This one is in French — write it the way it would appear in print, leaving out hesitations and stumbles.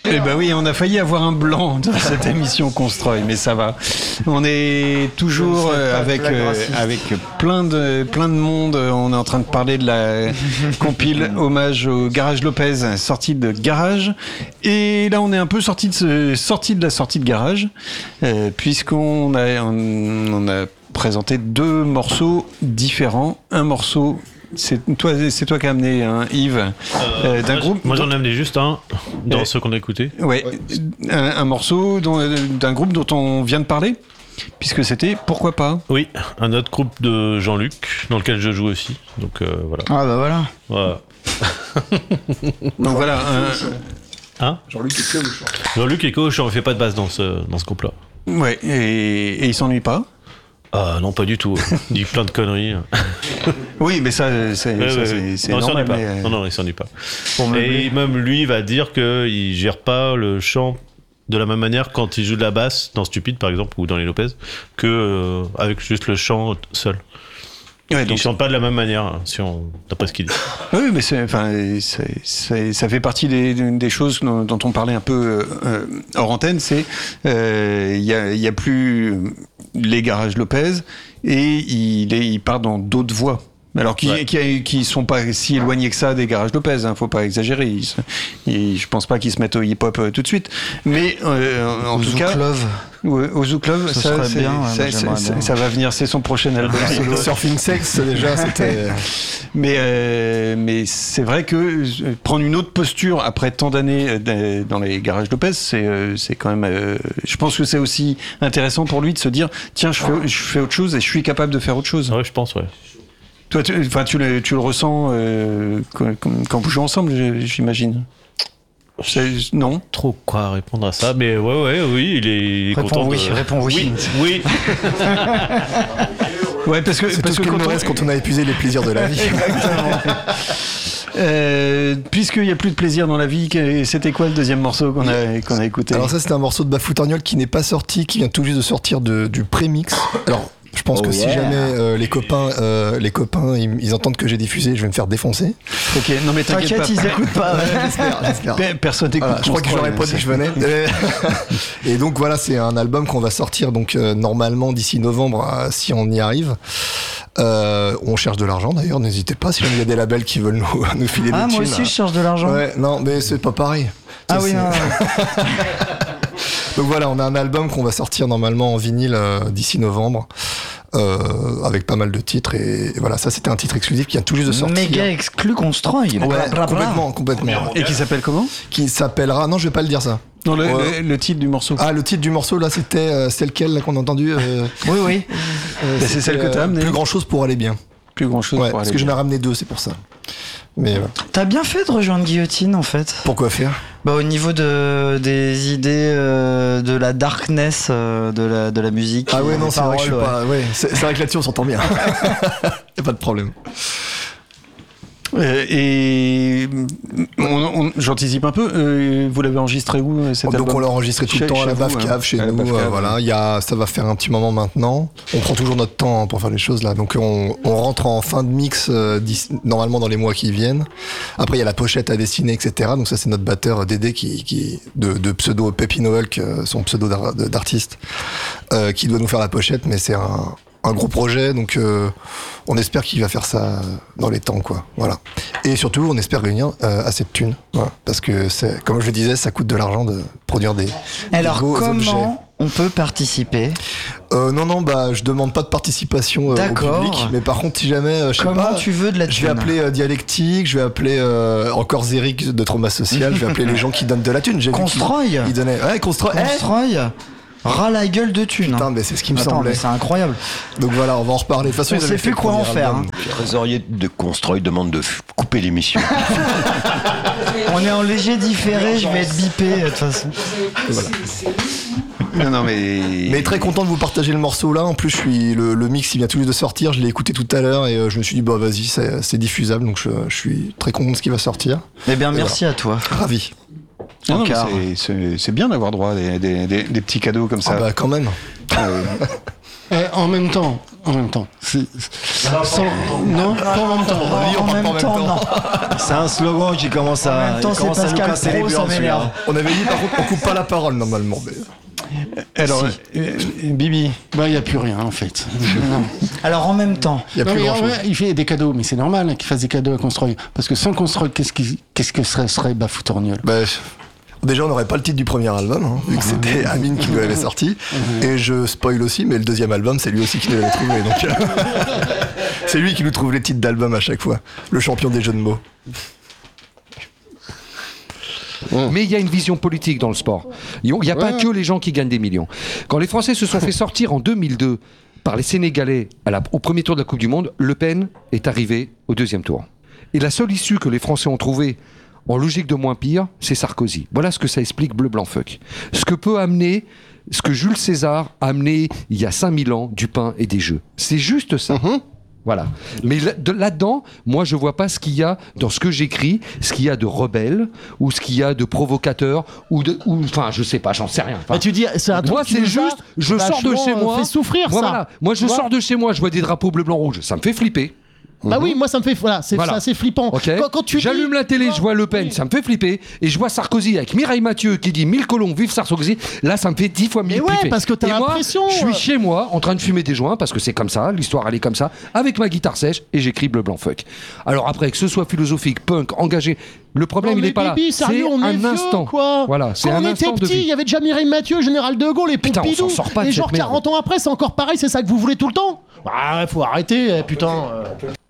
Eh ben oui, on a failli avoir un blanc dans cette émission Constroy, mais ça va. On est toujours avec plein de monde. On est en train de parler de la compile hommage au Garage Lopez, sortie de Garage. Et là, on est un peu sorti de la sortie de Garage, puisqu'on a présenté deux morceaux différents. Un morceau. C'est toi qui as amené, hein, Yves, d'un groupe. Moi, j'en ai amené juste un dans ceux qu'on a écouté. Ouais, un morceau d'un groupe dont on vient de parler, puisque c'était Pourquoi pas. Oui, un autre groupe de Jean-Luc, dans lequel je joue aussi. Donc voilà. Ah bah voilà. Voilà. Donc voilà. Hein ? Jean-Luc est coach. Jean-Luc est coach, on fait pas de basse dans ce groupe-là. Ouais, et il s'ennuie pas. Ah non, pas du tout. Il dit plein de conneries. Oui, mais ça, c'est non, normal. Non, il s'ennuie pas. Et même lui va dire qu'il gère pas le chant de la même manière quand il joue de la basse dans Stupide par exemple ou dans les Lopez que avec juste le chant seul. Ouais, donc, il chante pas de la même manière, d'après ce qu'il dit. Oui, mais ça fait partie des choses dont on parlait un peu hors antenne. C'est il y a plus les Garages Lopez et il part dans d'autres voies. Alors qui sont pas si éloignés que ça des Garages Lopez, hein, faut pas exagérer. Je pense pas qu'ils se mettent au hip-hop tout de suite. Mais en tout cas, au Zouk Love, ça va venir. C'est son prochain album solo. Surfing Sex, déjà, c'était. Mais c'est vrai que prendre une autre posture après tant d'années dans les Garages Lopez, c'est quand même. Je pense que c'est aussi intéressant pour lui de se dire, tiens, je fais autre chose et je suis capable de faire autre chose. Ouais, je pense, ouais. Toi, tu le ressens quand vous jouez ensemble, j'imagine. Non. Trop quoi répondre à ça, mais oui, il est content. Réponds oui. Oui. Ouais, parce que quand on a épuisé les plaisirs de la vie. Exactement. Puisqu'il n'y a plus de plaisir dans la vie, c'était quoi le deuxième morceau qu'on a écouté ? Alors ça, c'était un morceau de Bafoutargnol qui n'est pas sorti, qui vient tout juste de sortir du prémix. Alors. Je pense que si jamais les copains ils entendent que j'ai diffusé, je vais me faire défoncer. Ok, non mais t'inquiète, ils écoutent pas. J'espère. Personne t'écoute. Voilà, je crois que j'aurais pas dit que je venais. Et donc voilà, c'est un album qu'on va sortir donc normalement d'ici novembre, si on y arrive. On cherche de l'argent d'ailleurs, n'hésitez pas si il y a des labels qui veulent nous filer des thunes. Ah moi aussi je cherche de l'argent. Ouais, non mais c'est pas pareil. Ah oui, non. Donc voilà, on a un album qu'on va sortir normalement en vinyle d'ici novembre. Avec pas mal de titres et voilà, ça c'était un titre exclusif qui vient tout juste de sortir. Méga exclu Constroy. Ouais, complètement. Et qui s'appelle comment ? Qui s'appellera, non je vais pas le dire ça. Non, le titre du morceau. Ah, le titre du morceau là c'était lequel là, qu'on a entendu Oui. C'est celle que t'as amenée. Plus grand chose pour aller bien. Plus grand chose pour aller bien. Parce que j'en ai ramené deux, c'est pour ça. Mais t'as bien fait de rejoindre Guillotine en fait. Pourquoi faire ? Bah au niveau des idées de la darkness de la musique. Ah ouais non c'est vrai que je suis pas. Ouais, c'est vrai que là-dessus on s'entend bien. Y a pas de problème. Et j'anticipe un peu. Vous l'avez enregistré où cet album ? Donc on l'a enregistré tout le temps à la Bave Cave chez nous. Voilà, ça va faire un petit moment maintenant. On prend toujours notre temps pour faire les choses là. Donc on rentre en fin de mix normalement dans les mois qui viennent. Après il y a la pochette à dessiner, etc. Donc ça c'est notre batteur Dédé qui de pseudo Pepino Hulk, son pseudo d'artiste, qui doit nous faire la pochette. Mais c'est un gros projet, donc on espère qu'il va faire ça dans les temps, quoi. Voilà. Et surtout, on espère réunir assez de thunes, voilà. Parce que comme je le disais, ça coûte de l'argent de produire des beaux objets. Comment on peut participer ? Non, je demande pas de participation au public, mais par contre, si jamais, je sais pas, comment tu veux de la thune ? Je vais appeler Dialectique, je vais appeler encore Zéric de Trauma Social, je vais appeler les gens qui donnent de la thune. Constroy. Ils donnaient, ouais, Constroy. Ras la gueule de thunes. Putain, mais c'est ce qui me semblait. Mais c'est incroyable. Donc voilà, on va en reparler. De toute façon, on sait plus quoi en faire. Le trésorier de Constroy demande de couper l'émission. On est en léger différé, je vais être bipé de toute façon. Voilà. Non, mais très content de vous partager le morceau là. En plus, le mix il vient tout juste de sortir. Je l'ai écouté tout à l'heure et je me suis dit vas-y, c'est diffusable. Donc je suis très content de ce qui va sortir. Eh bien, merci à toi. Ravi. Non, c'est bien d'avoir droit à des petits cadeaux comme ça. Ah bah quand même. En même temps. Non, pas en même temps. En même temps, non. C'est un slogan qui commence à nous casser les burnes. On avait dit par contre on coupe pas la parole normalement. Mais... Alors, Bibi. Il n'y a plus rien en fait. Non. Alors en même temps. Il y a plus grand chose. Il fait des cadeaux, mais c'est normal qu'il fasse des cadeaux à Constroy. Parce que sans Constroy, qu'est-ce que serait Bafoutorgnol? Déjà, on n'aurait pas le titre du premier album, vu que c'était Amine qui l'avait sorti. Et je spoil aussi, mais le deuxième album, c'est lui aussi qui l'avait trouvé. Donc, c'est lui qui nous trouve les titres d'album à chaque fois. Le champion des jeux de mots. Mais il y a une vision politique dans le sport. Il n'y a pas que les gens qui gagnent des millions. Quand les Français se sont fait sortir en 2002 par les Sénégalais au premier tour de la Coupe du Monde, Le Pen est arrivé au deuxième tour. Et la seule issue que les Français ont trouvée en logique de moins pire, c'est Sarkozy. Voilà ce que ça explique Bleu, Blanc, Fuck. Ce que Jules César a amené il y a 5000 ans, du pain et des jeux. C'est juste ça. Voilà. Mais là-dedans, moi, je vois pas ce qu'il y a dans ce que j'écris, ce qu'il y a de rebelle, ou ce qu'il y a de provocateur, enfin, je sais pas, j'en sais rien. Mais tu dis, c'est un truc. Moi, c'est juste, je sors de chez moi. Fait souffrir, ça. Voilà. Moi, je sors de chez moi, je vois des drapeaux bleu, blanc, rouge. Ça me fait flipper. Bah oui, moi ça me fait c'est assez flippant. Okay. J'allume la télé, je vois Le Pen, ça me fait flipper, et je vois Sarkozy avec Mireille Mathieu qui dit 1000 colons, vive Sarkozy. Là, ça me fait 10 fois 1000 flipper. Parce que t'as l'impression. Je suis chez moi en train de fumer des joints parce que c'est comme ça, l'histoire elle est comme ça, avec ma guitare sèche et j'écris Bleu, Blanc, Fuck. Alors après, que ce soit philosophique, punk, engagé, le problème il est pas là. Sérieux, c'est un instant. Quoi. Voilà, c'est quand un on instant était petit, il y avait déjà Mireille Mathieu, Général de Gaulle, et Pompidou. Putain, on s'en sort pas de et genre 40 ans après, c'est encore pareil, c'est ça que vous voulez tout le temps. Faut arrêter, putain.